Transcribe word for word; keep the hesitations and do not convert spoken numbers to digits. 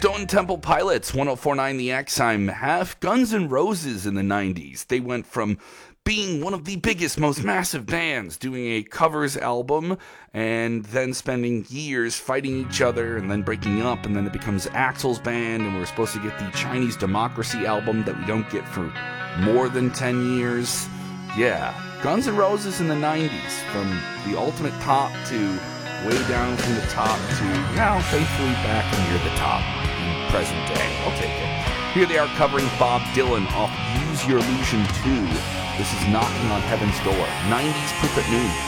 Stone Temple Pilots, one oh four point nine The X. I'm half Guns N' Roses in the nineties. They went from being one of the biggest, most massive bands, doing a covers album, and then spending years fighting each other, and then breaking up, and then it becomes Axl's band, and we're supposed to get the Chinese Democracy album that we don't get for more than ten years. Yeah, Guns N' Roses in the nineties, from the ultimate top to way down from the top to now faithfully back near the top in present day. I'll take it. Here they are covering Bob Dylan off Use Your Illusion two. This is Knocking on Heaven's Door. nineties Perfect News.